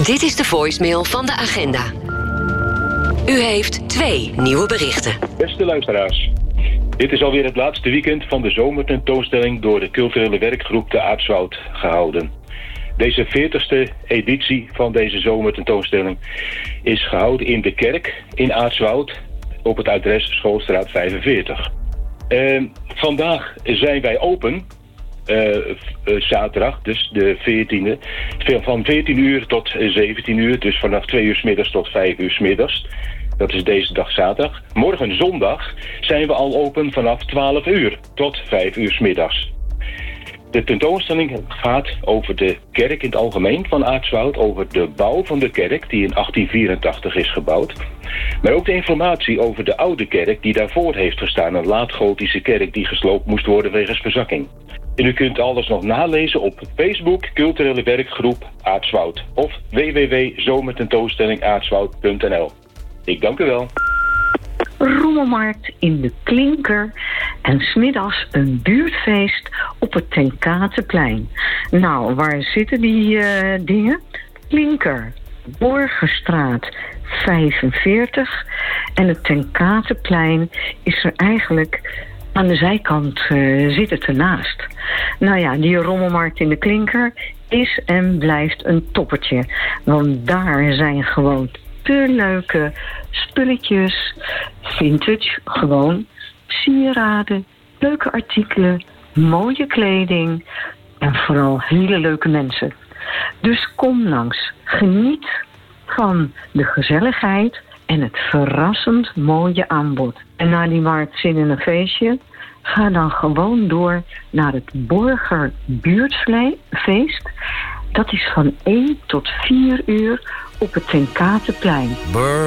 Dit is de voicemail van de agenda. U heeft 2 nieuwe berichten. Beste luisteraars, dit is alweer het laatste weekend van de zomertentoonstelling door de culturele werkgroep de Aartswoud gehouden. Deze 40ste editie van deze zomertentoonstelling is gehouden in de kerk in Aartswoud op het adres Schoolstraat 45. Vandaag zijn wij open, zaterdag, dus de 14e, van 14 uur tot 17 uur, dus vanaf 2 uur 's middags tot 5 uur 's middags. Dat is deze dag zaterdag. Morgen zondag zijn we al open vanaf 12 uur tot 5 uur 's middags. De tentoonstelling gaat over de kerk in het algemeen van Aartswoud, over de bouw van de kerk die in 1884 is gebouwd. Maar ook de informatie over de oude kerk die daarvoor heeft gestaan, een laatgotische kerk die gesloopt moest worden wegens verzakking. En u kunt alles nog nalezen op Facebook, culturele werkgroep Aartswoud of www.zomertentoonstellingaartswoud.nl. Ik dank u wel. Rommelmarkt in de Klinker en 's middags een buurtfeest op het Ten Kateplein. Nou, waar zitten die dingen? Klinker, Borgerstraat 45 en het Ten Kateplein is er eigenlijk aan de zijkant zit het ernaast. Nou ja, die rommelmarkt in de Klinker is en blijft een toppertje, want daar zijn gewoon te leuke spulletjes, vintage, gewoon sieraden, leuke artikelen, mooie kleding en vooral hele leuke mensen. Dus kom langs, geniet van de gezelligheid en het verrassend mooie aanbod. En na die markt zin in een feestje, ga dan gewoon door naar het Borger buurtfeest. Dat is van 1 tot 4 uur op het Ten Kateplein.